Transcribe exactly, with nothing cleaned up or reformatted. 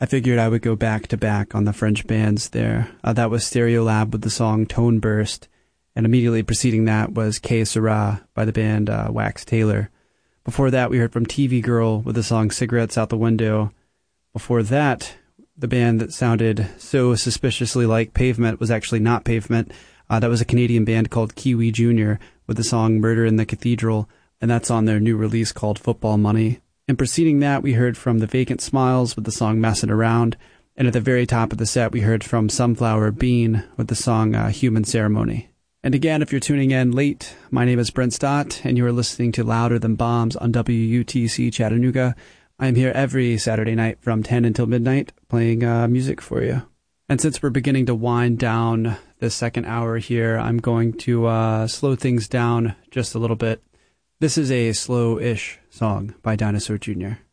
I figured I would go back to back on the French bands there. Uh, that was Stereolab with the song Tone Burst, and immediately preceding that was Que Sera by the band uh, Wax Taylor. Before that, we heard from T V Girl with the song Cigarettes Out the Window. Before that, the band that sounded so suspiciously like Pavement was actually not Pavement. Uh, that was a Canadian band called Kiwi Junior with the song Murder in the Cathedral, and that's on their new release called Football Money. And preceding that, we heard from the Vacant Smiles with the song Messin' Around, and at the very top of the set, we heard from Sunflower Bean with the song uh, Human Ceremony. And again, if you're tuning in late, my name is Brent Stott, and you are listening to Louder Than Bombs on W U T C Chattanooga. I'm here every Saturday night from ten until midnight, playing uh, music for you. And since we're beginning to wind down the second hour here, I'm going to uh, slow things down just a little bit. This is a slow-ish song by Dinosaur Junior